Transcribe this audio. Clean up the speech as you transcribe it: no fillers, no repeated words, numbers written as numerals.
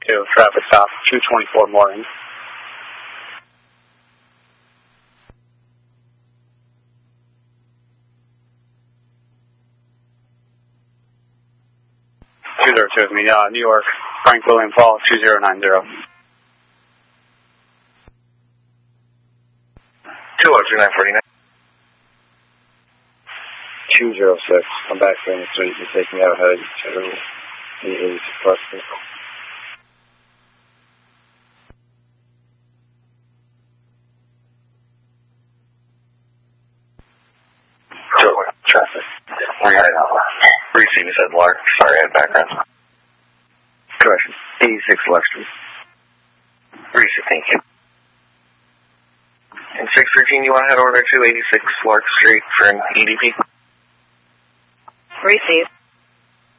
2, traffic stop, 224 Morgan. With me, New York, Frank William Fall, 2090. 202-949. 206, I'm back in the street. You're taking out ahead to the 86 Western. Traffic. Receive, you said Lark. Sorry, I had background. Correction. 86 Lark Street. Receive, thank you. And 613, you want to head over to 86 Lark Street for an EDP? Receive.